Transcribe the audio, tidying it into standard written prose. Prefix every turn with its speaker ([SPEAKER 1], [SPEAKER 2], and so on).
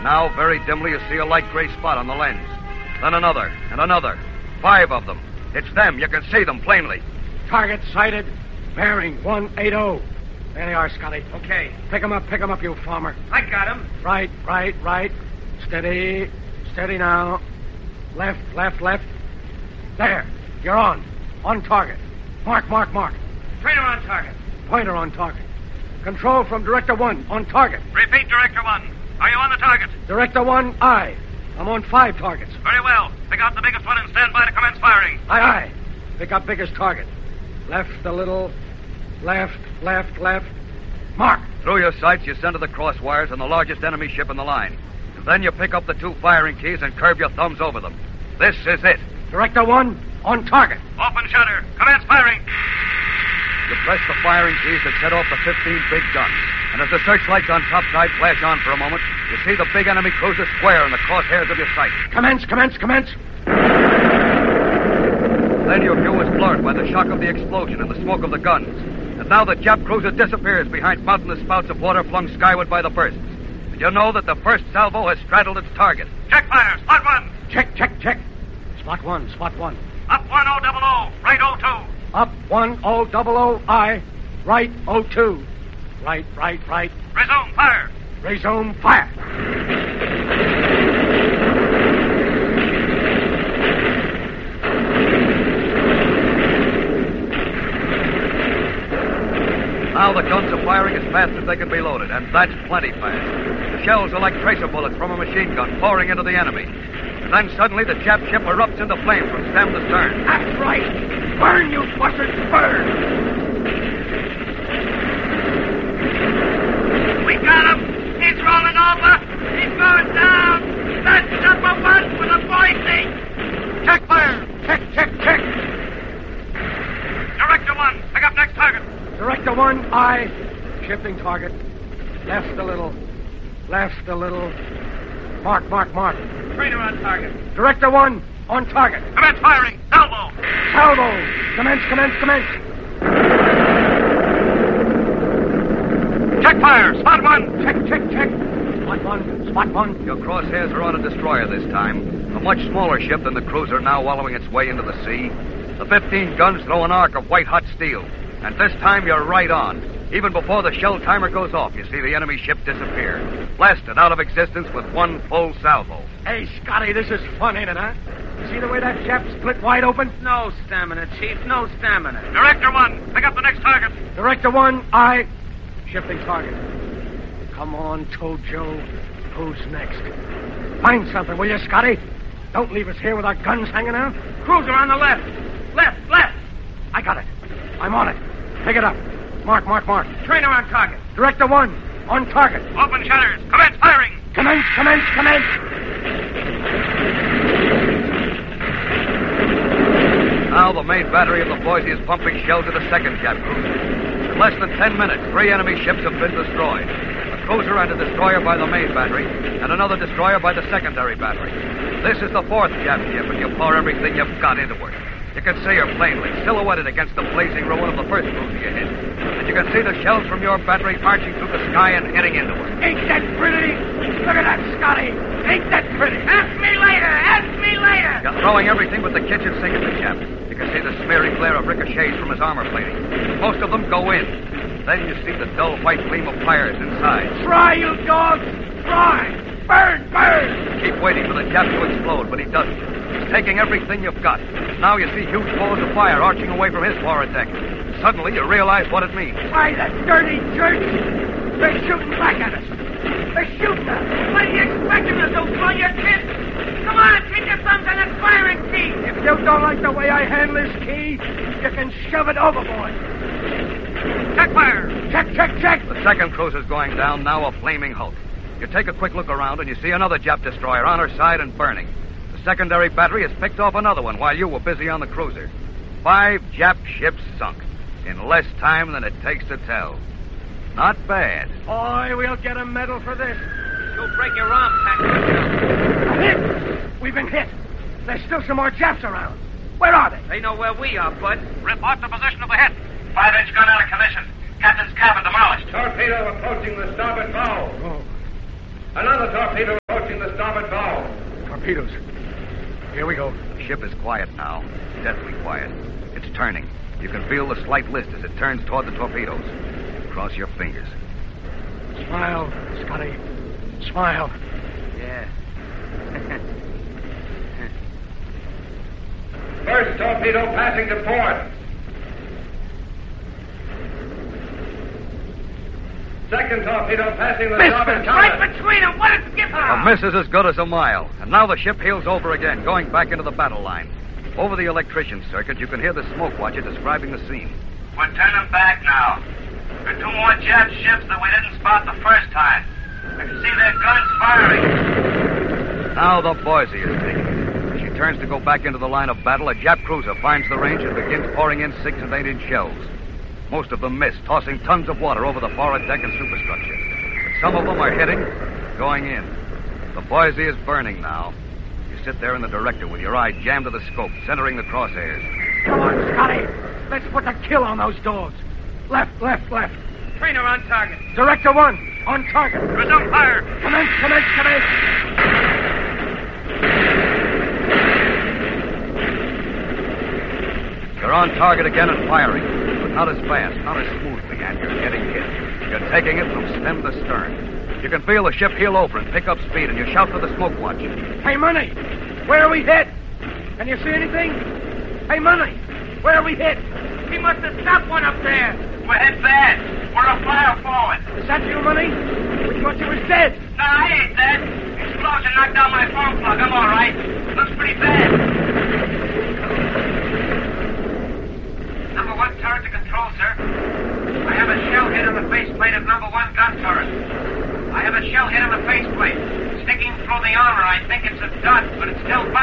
[SPEAKER 1] Now, very dimly, you see a light gray spot on the lens. Then another, and another. 5 of them. It's them. You can see them plainly.
[SPEAKER 2] Target sighted. Bearing 180. There they are, Scotty.
[SPEAKER 3] Okay.
[SPEAKER 2] Pick 'em up, you farmer.
[SPEAKER 3] I got him.
[SPEAKER 2] Right. Steady now. Left. There. You're on. On target. Mark.
[SPEAKER 3] Trainer on target.
[SPEAKER 2] Pointer on target. Control from Director 1. On target.
[SPEAKER 3] Repeat, Director 1. Are you on the target?
[SPEAKER 2] Director 1, aye. I'm on 5 targets.
[SPEAKER 3] Very well. Pick out the biggest one and stand by to commence firing.
[SPEAKER 2] Aye. Pick up biggest target. Left a little. Left. Mark.
[SPEAKER 1] Through your sights, you center the cross wires on the largest enemy ship in the line. And then you pick up the 2 firing keys and curve your thumbs over them. This is it.
[SPEAKER 2] Director 1, on target.
[SPEAKER 3] Open shutter. Commence firing.
[SPEAKER 1] You press the firing keys that set off the 15 big guns. And as the searchlights on topside flash on for a moment, you see the big enemy cruiser square in the crosshairs of your sight.
[SPEAKER 2] Commence.
[SPEAKER 1] Then your view is blurred by the shock of the explosion and the smoke of the guns. And now the Jap cruiser disappears behind mountainous spouts of water flung skyward by the bursts. And you know that the first salvo has straddled its target.
[SPEAKER 3] Check fire. Spot 1.
[SPEAKER 2] Check. Spot one.
[SPEAKER 3] Up 1000. Right 02.
[SPEAKER 2] Up 1000, aye. Right 02. Right.
[SPEAKER 3] Resume fire.
[SPEAKER 2] Resume fire.
[SPEAKER 1] Now the guns are firing as fast as they can be loaded, and that's plenty fast. The shells are like tracer bullets from a machine gun pouring into the enemy. And then suddenly the Jap ship erupts into flame from stem to stern.
[SPEAKER 2] That's right. Burn, you bastards, burn.
[SPEAKER 3] We got him. He's rolling over. He's going down. That's number 1 for the poisoning.
[SPEAKER 2] Check fire. Check.
[SPEAKER 3] Director 1, pick up next target.
[SPEAKER 2] Director 1, aye. Shifting target. Left a little. Mark.
[SPEAKER 3] Trainer on target.
[SPEAKER 2] Director 1, on target.
[SPEAKER 3] Commence firing. Salvo.
[SPEAKER 2] Commence.
[SPEAKER 3] Check fire. Spot 1.
[SPEAKER 2] Check. Spot one.
[SPEAKER 1] Your crosshairs are on a destroyer this time. A much smaller ship than the cruiser now wallowing its way into the sea. The 15 guns throw an arc of white-hot steel. And this time you're right on. Even before the shell timer goes off, you see the enemy ship disappear. Blasted out of existence with 1 full salvo.
[SPEAKER 2] Hey, Scotty, this is fun, ain't it, huh? See the way that chap split wide open?
[SPEAKER 3] No stamina, Chief. No stamina. Director 1, pick up the next target.
[SPEAKER 2] Director 1, aye. Shifting target. Come on, Tojo. Who's next? Find something, will you, Scotty? Don't leave us here with our guns hanging out.
[SPEAKER 3] Cruiser on the left. Left.
[SPEAKER 2] I got it. I'm on it. Pick it up. Mark.
[SPEAKER 3] Trainer on target.
[SPEAKER 2] Director 1, on target.
[SPEAKER 3] Open shutters. Commence firing.
[SPEAKER 2] Commence.
[SPEAKER 1] Now the main battery of the Boise is pumping shells at the second Jap cruiser. In less than 10 minutes, 3 enemy ships have been destroyed. A cruiser and a destroyer by the main battery, and another destroyer by the secondary battery. This is the 4th Jap ship, and you pour everything you've got into her. You can see her plainly, silhouetted against the blazing ruin of the first cruiser you hit. And you can see the shells from your battery marching through the sky and hitting into her.
[SPEAKER 2] Ain't that pretty? Look at that, Scotty. Ain't that pretty?
[SPEAKER 3] Ask me later.
[SPEAKER 1] You're throwing everything but the kitchen sink at the Jap. You can see the smearing glare of ricochets from his armor plating. Most of them go in. Then you see the dull white gleam of fires inside.
[SPEAKER 2] Try, you dogs! Try! Burn!
[SPEAKER 1] Keep waiting for the Jap to explode, but he doesn't. He's taking everything you've got. Now you see huge balls of fire arching away from his forward deck. Suddenly you realize what it means.
[SPEAKER 2] Why, the dirty jerks! They're shooting back at us. They're shooting us.
[SPEAKER 3] What are you expecting us to throw your kids? Come on, keep your thumbs on that firing key.
[SPEAKER 2] If you don't like the way I handle this key, you can shove it overboard.
[SPEAKER 3] Check fire.
[SPEAKER 2] Check.
[SPEAKER 1] The second cruiser's going down, now a flaming hulk. You take a quick look around and you see another Jap destroyer on her side and burning. The secondary battery has picked off another one while you were busy on the cruiser. 5 Jap ships sunk in less time than it takes to tell. Not bad.
[SPEAKER 2] Boy, we'll get a medal for this.
[SPEAKER 3] You'll break your arm,
[SPEAKER 2] A hit! We've been hit. There's still some more Japs around. Where are they?
[SPEAKER 3] They know where we are, Bud. Report the position of the hit.
[SPEAKER 4] 5-inch gun out of commission. Captain's cabin demolished.
[SPEAKER 5] Torpedo approaching the starboard bow.
[SPEAKER 2] Oh.
[SPEAKER 5] Another torpedo
[SPEAKER 2] torpedoes. Here we go.
[SPEAKER 1] The ship is quiet now. Deathly quiet. It's turning. You can feel the slight list as it turns toward the torpedoes. Cross your fingers.
[SPEAKER 2] Smile, Scotty. Smile.
[SPEAKER 1] Yeah.
[SPEAKER 4] First torpedo passing to port. Second torpedo passing the starboard counter.
[SPEAKER 3] Right between them. What a skipper!
[SPEAKER 1] A miss is as good as a mile. And now the ship heels over again, going back into the battle line. Over the electrician circuit, you can hear the smoke watcher describing the scene.
[SPEAKER 3] We're turning back now. There are two more Jap ships that we didn't spot the first time. I can see their guns firing.
[SPEAKER 1] Now the Boise is taking it. As she turns to go back into the line of battle, a Jap cruiser finds the range and begins pouring in 6- and 8-inch shells. Most of them miss, tossing tons of water over the forward deck and superstructure. But some of them are hitting, going in. The Boise is burning now. You sit there in the director with your eye jammed to the scope, centering the crosshairs.
[SPEAKER 2] Come on, Scotty. Let's put the kill on those doors. Left.
[SPEAKER 3] Trainer on target.
[SPEAKER 2] Director 1, on target.
[SPEAKER 3] Resume fire.
[SPEAKER 2] Commence.
[SPEAKER 1] You're on target again and firing, but not as fast, not as smoothly, and you're getting hit. You're taking it from stem to stern. You can feel the ship heel over and pick up speed, and you shout for the smoke watch.
[SPEAKER 2] Hey, Money, where are we hit? Can you see anything? Hey, Money, where are we hit?
[SPEAKER 3] He must have stopped one up there. We're hit bad. We're a fire forward.
[SPEAKER 2] Is that you, Money? We thought you was dead.
[SPEAKER 3] No, I ain't dead. Explosion knocked down my phone plug. I'm all right. Looks pretty bad. Number 1 turret to control, sir. I have a shell hit on the faceplate of number 1 gun turret. I have a shell hit on the faceplate. Sticking through the armor, I think it's a dot, but it's still firing.